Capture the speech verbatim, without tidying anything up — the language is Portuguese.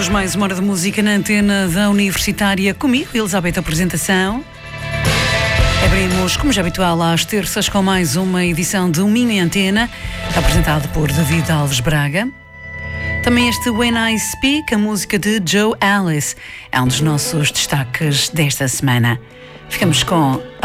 bem-vindos mais uma hora de música na antena da Universitária comigo, Elizabeth Apresentação. Abrimos, como já é habitual, às terças com mais uma edição de Minho em Antena, apresentado por David Alves Braga. Também este When I Speak, a música de Joe Alice, é um dos nossos destaques desta semana. Ficamos com